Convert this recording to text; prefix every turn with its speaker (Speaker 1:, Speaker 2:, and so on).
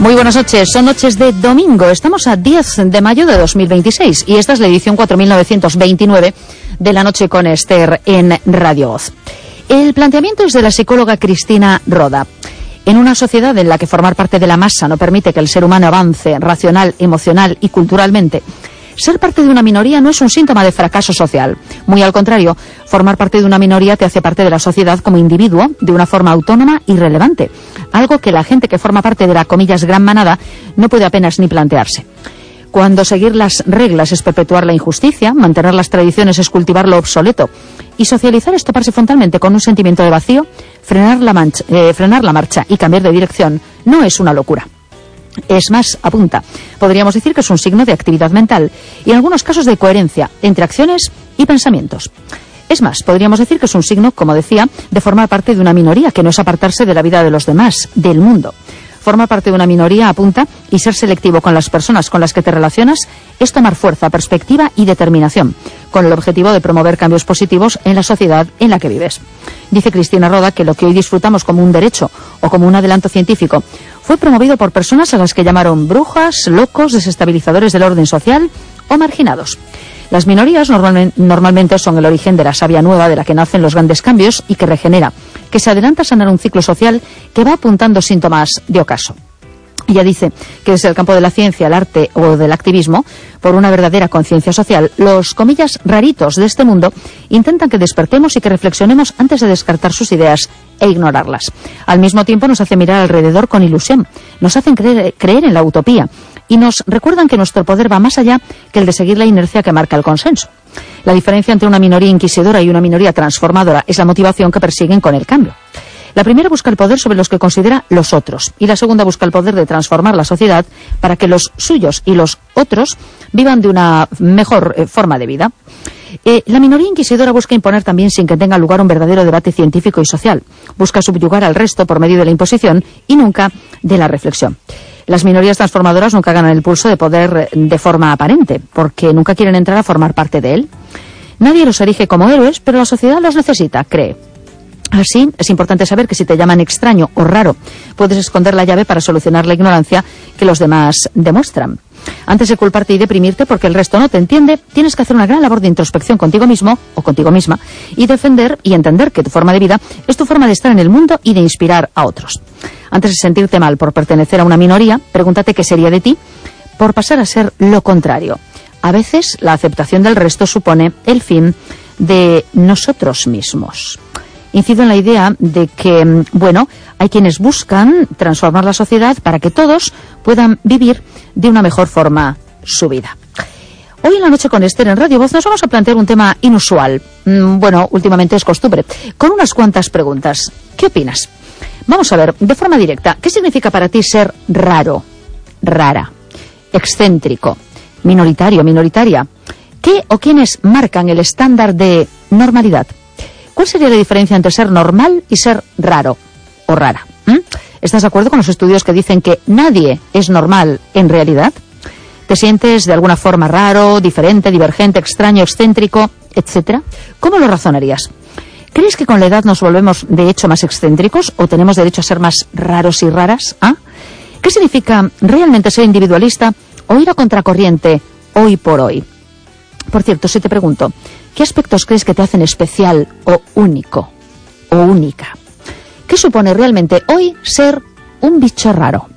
Speaker 1: Muy buenas noches, son noches de domingo, estamos a 10 de mayo de 2026 y esta es la edición 4929 de La Noche con Esther en Radio Voz. El planteamiento es de la psicóloga Cristina Roda. En una sociedad en la que formar parte de la masa no permite que el ser humano avance racional, emocional y culturalmente, ser parte de una minoría no es un síntoma de fracaso social. Muy al contrario, formar parte de una minoría te hace parte de la sociedad como individuo de una forma autónoma y relevante. Algo que la gente que forma parte de la, comillas, gran manada no puede apenas ni plantearse. Cuando seguir las reglas es perpetuar la injusticia, mantener las tradiciones es cultivar lo obsoleto y socializar es toparse frontalmente con un sentimiento de vacío, frenar la marcha y cambiar de dirección no es una locura. Es más, apunta, podríamos decir que es un signo de actividad mental y en algunos casos de coherencia entre acciones y pensamientos. Es más, podríamos decir que es un signo, como decía, de formar parte de una minoría, que no es apartarse de la vida de los demás, del mundo. Formar parte de una minoría, apunta, y ser selectivo con las personas con las que te relacionas es tomar fuerza, perspectiva y determinación, con el objetivo de promover cambios positivos en la sociedad en la que vives. Dice Cristina Roda que lo que hoy disfrutamos como un derecho o como un adelanto científico fue promovido por personas a las que llamaron brujas, locos, desestabilizadores del orden social o marginados. Las minorías normalmente son el origen de la savia nueva de la que nacen los grandes cambios y que regenera, que se adelanta a sanar un ciclo social que va apuntando síntomas de ocaso. Ella dice que desde el campo de la ciencia, el arte o del activismo, por una verdadera conciencia social, los, comillas, raritos de este mundo intentan que despertemos y que reflexionemos antes de descartar sus ideas e ignorarlas. Al mismo tiempo nos hacen mirar alrededor con ilusión, nos hacen creer en la utopía y nos recuerdan que nuestro poder va más allá que el de seguir la inercia que marca el consenso. La diferencia entre una minoría inquisidora y una minoría transformadora es la motivación que persiguen con el cambio. La primera busca el poder sobre los que considera los otros y la segunda busca el poder de transformar la sociedad para que los suyos y los otros vivan de una mejor forma de vida. La minoría inquisidora busca imponer también sin que tenga lugar un verdadero debate científico y social. Busca subyugar al resto por medio de la imposición y nunca de la reflexión. Las minorías transformadoras nunca ganan el pulso de poder de forma aparente, porque nunca quieren entrar a formar parte de él. Nadie los erige como héroes, pero la sociedad los necesita, cree. Así, es importante saber que si te llaman extraño o raro, puedes esconder la llave para solucionar la ignorancia que los demás demuestran. Antes de culparte y deprimirte porque el resto no te entiende, tienes que hacer una gran labor de introspección contigo mismo o contigo misma y defender y entender que tu forma de vida es tu forma de estar en el mundo y de inspirar a otros. Antes de sentirte mal por pertenecer a una minoría, pregúntate qué sería de ti por pasar a ser lo contrario. A veces, la aceptación del resto supone el fin de nosotros mismos. Incido en la idea de que, bueno, hay quienes buscan transformar la sociedad para que todos puedan vivir de una mejor forma su vida. Hoy en La Noche con Esther en Radio Voz nos vamos a plantear un tema inusual. Bueno, últimamente es costumbre, con unas cuantas preguntas. ¿Qué opinas? Vamos a ver, de forma directa, ¿qué significa para ti ser raro, rara, excéntrico, minoritario, minoritaria? ¿Qué o quiénes marcan el estándar de normalidad? ¿Cuál sería la diferencia entre ser normal y ser raro o rara? ¿Estás de acuerdo con los estudios que dicen que nadie es normal en realidad? ¿Te sientes de alguna forma raro, diferente, divergente, extraño, excéntrico, etcétera? ¿Cómo lo razonarías? ¿Crees que con la edad nos volvemos de hecho más excéntricos o tenemos derecho a ser más raros y raras? ¿Qué significa realmente ser individualista o ir a contracorriente hoy por hoy? Por cierto, si te pregunto, ¿qué aspectos crees que te hacen especial o único o única? ¿Qué supone realmente hoy ser un bicho raro?